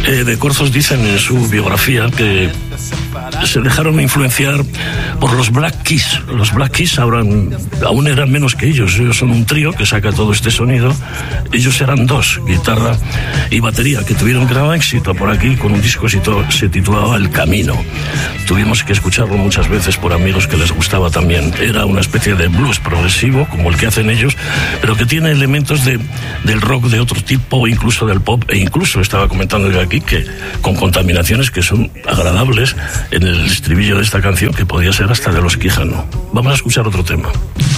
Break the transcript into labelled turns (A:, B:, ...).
A: De Corzos dicen en su biografía que se dejaron influenciar por los Black Keys. Los Black Keys aún eran menos que ellos. Ellos son un trío que saca todo este sonido. Ellos eran dos, guitarra y batería, que tuvieron gran éxito por aquí con un disco que se titulaba El Camino. Tuvimos que escucharlo muchas veces por amigos que les gustaba también. Era una especie de blues progresivo, como el que hacen ellos, pero que tiene elementos del rock de otro tipo, incluso del pop, e incluso estaba comentando yo aquí que con contaminaciones que son agradables en el estribillo de esta canción, que podía ser hasta de Los Quijano. Vamos a escuchar otro tema.